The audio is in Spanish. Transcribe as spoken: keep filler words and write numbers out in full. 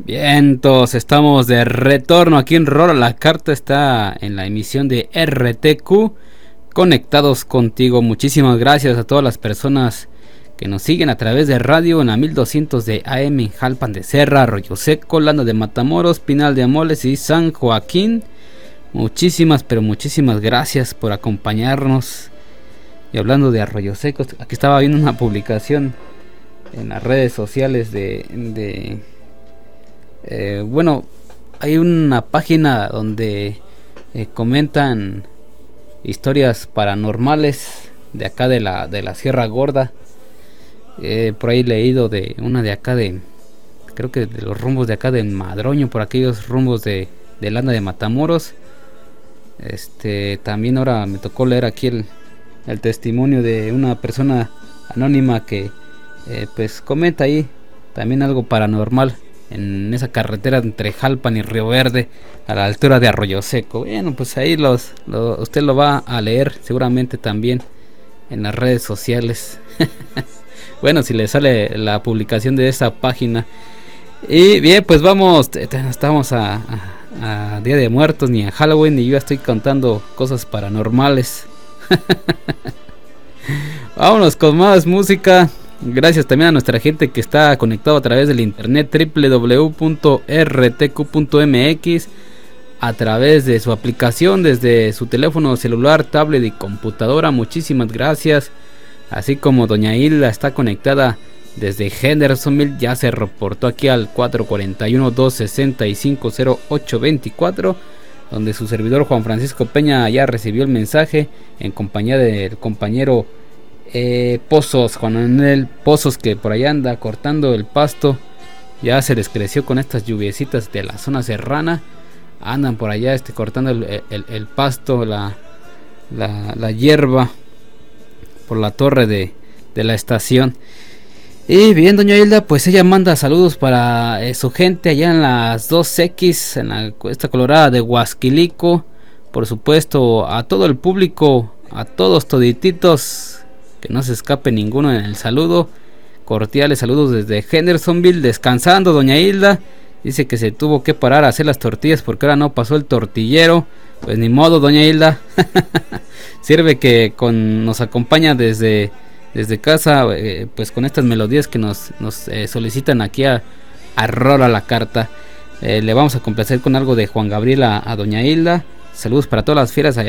Bien, todos estamos de retorno aquí en Rola. La carta está en la emisión de R T Q, conectados contigo. Muchísimas gracias a todas las personas que nos siguen a través de radio en la mil doscientos de A M en Jalpan de Serra, Arroyo Seco, Landa de Matamoros, Pinal de Amoles y San Joaquín. Muchísimas, pero muchísimas gracias por acompañarnos. Y hablando de Arroyo Seco, aquí estaba viendo una publicación en las redes sociales de... de eh, bueno, hay una página donde eh, comentan historias paranormales de acá de la, de la Sierra Gorda. Eh, por ahí he leído de una de acá de... creo que de los rumbos de acá de Madroño, por aquellos rumbos de, de Landa de Matamoros. Este, también ahora me tocó leer aquí el, el testimonio de una persona anónima que eh, pues comenta ahí también algo paranormal en esa carretera entre Jalpan y Río Verde a la altura de Arroyo Seco. Bueno, pues ahí los, lo, usted lo va a leer seguramente también en las redes sociales. Bueno, si le sale la publicación de esa página. Y bien, pues vamos, estamos a, a, a Día de Muertos ni a Halloween y yo estoy contando cosas paranormales. Vámonos con más música. Gracias también a nuestra gente que está conectado a través del internet doble u doble u doble u punto r t q punto m x, a través de su aplicación desde su teléfono celular, tablet y computadora. Muchísimas gracias. Así como doña Hilda está conectada desde Hendersonville, ya se reportó aquí al cuatro cuatro uno, dos seis cinco, cero ocho dos cuatro, donde su servidor Juan Francisco Peña ya recibió el mensaje en compañía del compañero eh, Pozos, Juan Manuel Pozos, que por allá anda cortando el pasto. Ya se les creció con estas lluviecitas de la zona serrana. Andan por allá este, cortando el, el, el pasto, la, la, la hierba por la torre de, de la estación. Y bien, doña Hilda, pues ella manda saludos para eh, su gente allá en las dos equis, en la Cuesta Colorada de Huasquilico. Por supuesto, a todo el público, a todos todititos, que no se escape ninguno en el saludo. Cordiales saludos desde Hendersonville, descansando doña Hilda. Dice que se tuvo que parar a hacer las tortillas porque ahora no pasó el tortillero. Pues ni modo, doña Hilda. Sirve que con, nos acompaña desde... desde casa, eh, pues con estas melodías que nos, nos eh, solicitan aquí a, a Rola la Carta. Eh, le vamos a complacer con algo de Juan Gabriel a, a doña Hilda. Saludos para todas las fieras allá